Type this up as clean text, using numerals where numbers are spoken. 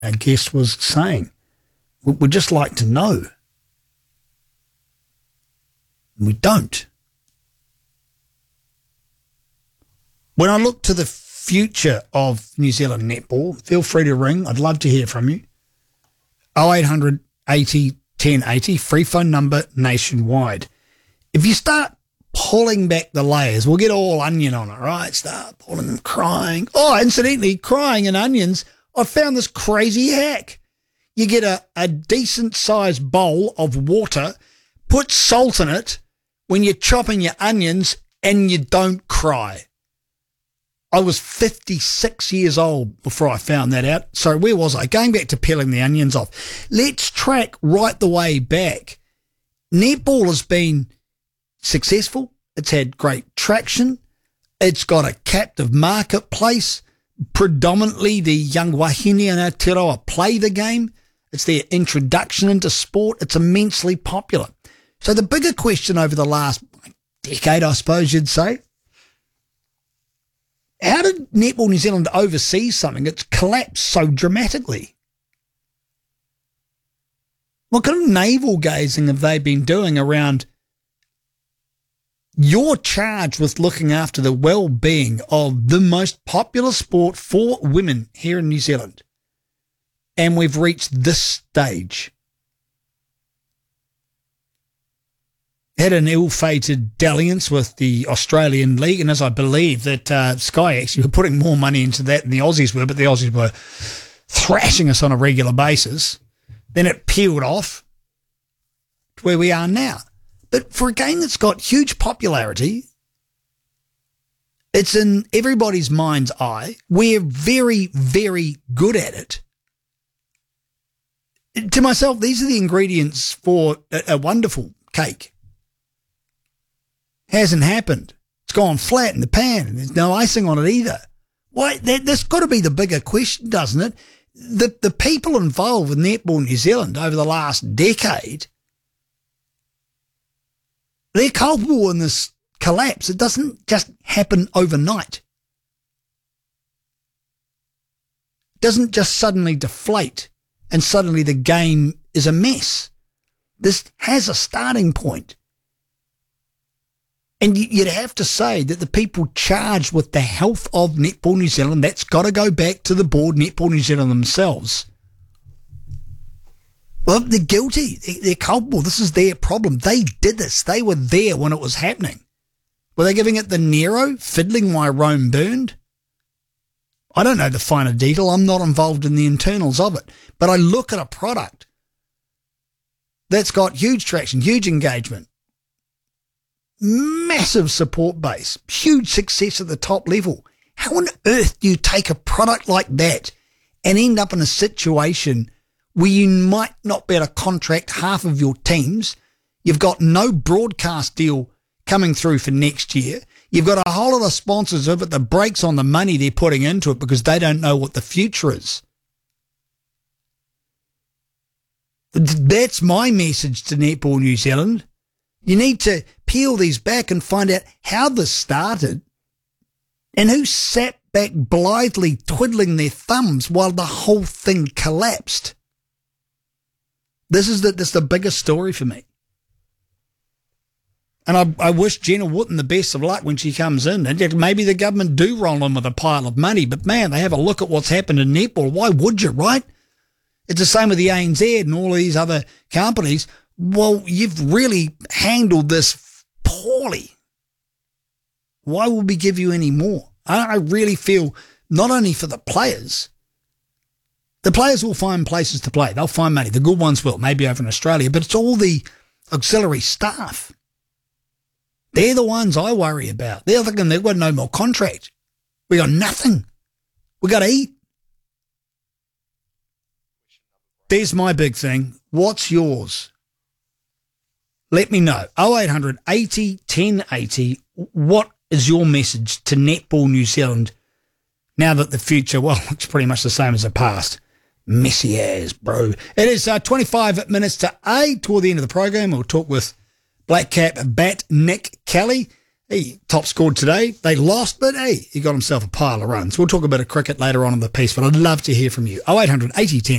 our guest was saying. We'd just like to know. We don't. When I look to the future of New Zealand netball, feel free to ring. I'd love to hear from you. 0800 80 1080, free phone number nationwide. If you start pulling back the layers, we'll get all onion on it, right? Start pulling them, crying. Oh, incidentally, crying and onions, I found this crazy hack. You get a decent-sized bowl of water, put salt in it when you're chopping your onions, and you don't cry. I was 56 years old before I found that out. So where was I? Going back to peeling the onions off. Let's track right the way back. Netball has been successful. It's had great traction. It's got a captive marketplace. Predominantly the young wahine and Aotearoa play the game. It's their introduction into sport. It's immensely popular. So the bigger question over the last decade, I suppose you'd say, how did Netball New Zealand oversee something that's collapsed so dramatically? What kind of navel gazing have they been doing around you're charged with looking after the well-being of the most popular sport for women here in New Zealand? And we've reached this stage. Had an ill-fated dalliance with the Australian League, and as I believe that Sky actually were putting more money into that than the Aussies were, but the Aussies were thrashing us on a regular basis. Then it peeled off to where we are now. But for a game that's got huge popularity, it's in everybody's mind's eye. We're very, very good at it. To myself, these are the ingredients for a wonderful cake. Hasn't happened. It's gone flat in the pan and there's no icing on it either. Why? That's got to be the bigger question, doesn't it? The people involved with Netball New Zealand over the last decade, they're culpable in this collapse. It doesn't just happen overnight. It doesn't just suddenly deflate and suddenly the game is a mess. This has a starting point. And you'd have to say that the people charged with the health of Netball New Zealand, that's got to go back to the board, Netball New Zealand themselves. Well, they're guilty. They're culpable. This is their problem. They did this. They were there when it was happening. Were they giving it the Nero, fiddling while Rome burned? I don't know the finer detail. I'm not involved in the internals of it. But I look at a product that's got huge traction, huge engagement, massive support base, huge success at the top level. How on earth do you take a product like that and end up in a situation where you might not be able to contract half of your teams? You've got no broadcast deal coming through for next year. You've got a whole lot of sponsors of it that breaks on the money they're putting into it because they don't know what the future is. That's my message to Netball New Zealand. You need to peel these back and find out how this started and who sat back blithely twiddling their thumbs while the whole thing collapsed. This is the biggest story for me. And I wish Jenna Wooten the best of luck when she comes in. And maybe the government do roll in with a pile of money, but man, they have a look at what's happened in netball. Why would you, right? It's the same with the ANZ and all these other companies. Well, you've really handled this poorly. Why would we give you any more? I really feel not only for the players will find places to play. They'll find money. The good ones will, maybe over in Australia, but it's all the auxiliary staff. They're the ones I worry about. They're thinking they've got no more contract. We got nothing. We got to eat. There's my big thing. What's yours? Let me know. 0800 80 1080. What is your message to Netball New Zealand now that the future, well, it's pretty much the same as the past? Messy as, bro. It is 25 minutes to 8 toward the end of the program. We'll talk with Black Cap bat Nick Kelly. He top scored today. They lost, but hey, he got himself a pile of runs. We'll talk a bit of cricket later on in the piece, but I'd love to hear from you. 0800 80 10